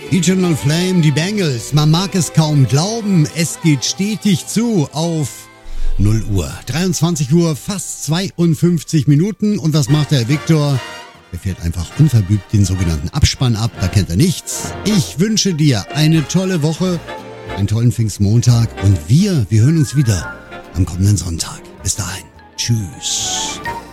Eternal Flame, die Bangles. Man mag es kaum glauben, es geht stetig zu auf 0 Uhr. 23 Uhr, fast 52 Minuten. Und was macht der Viktor? Er fährt einfach unverblümt den sogenannten Abspann ab. Da kennt er nichts. Ich wünsche dir eine tolle Woche, einen tollen Pfingstmontag. Und wir hören uns wieder am kommenden Sonntag. Bis dahin. Tschüss.